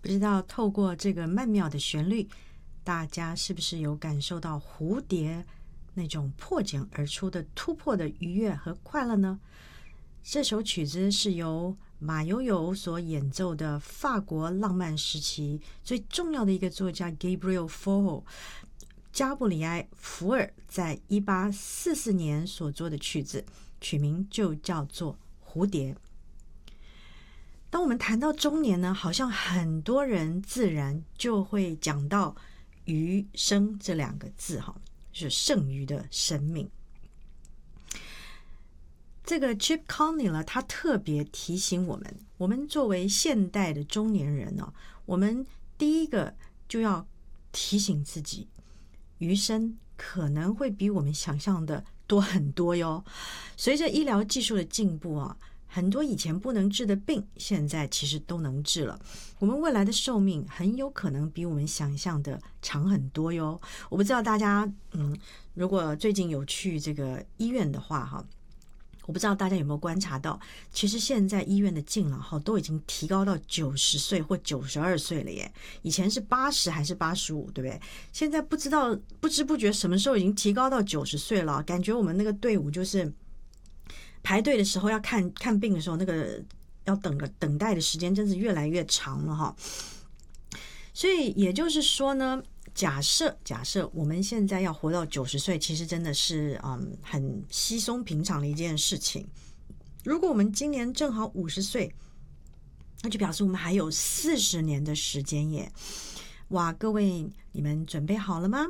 不知道透过这个曼妙的旋律，大家是不是有感受到蝴蝶那种破茧而出的突破的愉悦和快乐呢？这首曲子是由马友友所演奏的法国浪漫时期最重要的一个作家 Gabriel Fauré 加布里埃·福尔在1844年所做的曲子，曲名就叫做蝴蝶。当我们谈到中年呢，好像很多人自然就会讲到余生这两个字，是剩余的生命。这个 Chip Conley 呢，他特别提醒我们作为现代的中年人呢，我们第一个就要提醒自己，余生可能会比我们想象的多很多哟。随着医疗技术的进步啊，很多以前不能治的病，现在其实都能治了。我们未来的寿命很有可能比我们想象的长很多哟。我不知道大家，如果最近有去这个医院的话，我不知道大家有没有观察到，其实现在医院的敬老都已经提高到90岁或92岁了耶。以前是80还是85，对不对？现在不知不觉什么时候已经提高到90岁了，感觉我们那个队伍就是排队的时候要看病的时候，那个要等待的时间真是越来越长了哈。所以也就是说呢，假设我们现在要活到90岁，其实真的是很稀松平常的一件事情。如果我们今年正好50岁，那就表示我们还有40年的时间耶。哇，各位你们准备好了吗？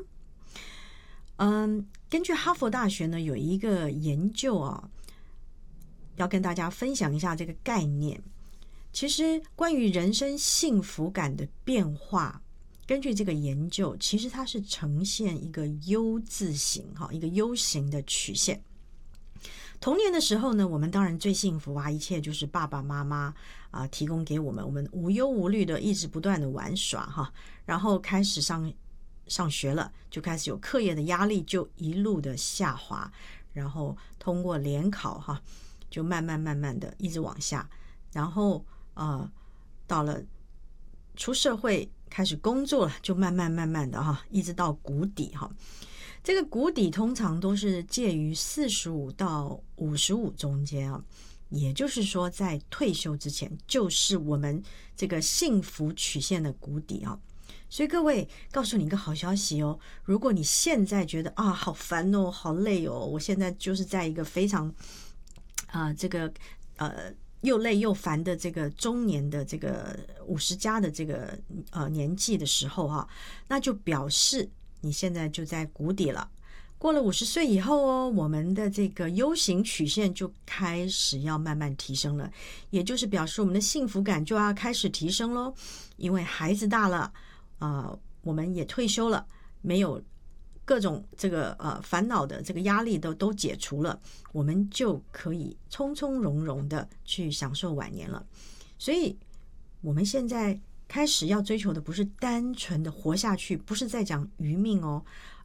根据哈佛大学呢有一个研究啊，要跟大家分享一下这个概念。其实关于人生幸福感的变化，根据这个研究，其实它是呈现一个 U 字形，一个 U 型的曲线。童年的时候呢，我们当然最幸福啊，一切就是爸爸妈妈提供给我们无忧无虑的一直不断的玩耍然后开始上学了，就开始有课业的压力，就一路的下滑，然后通过联考就慢慢的一直往下，然后到了出社会开始工作了，就慢慢的一直到谷底这个谷底通常都是介于45到55中间也就是说在退休之前就是我们这个幸福曲线的谷底所以各位，告诉你一个好消息如果你现在觉得好烦好累我现在就是在一个非常这个又累又烦的这个中年的这个50加的这个年纪的时候那就表示你现在就在谷底了。过了50岁以后我们的这个 U 型曲线就开始要慢慢提升了，也就是表示我们的幸福感就要开始提升咯。因为孩子大了我们也退休了，没有各种这个烦恼的这个压力都解除了，我们就可以从从容容的去享受晚年了。所以我们现在开始要追求的不是单纯的活下去，不是在讲余命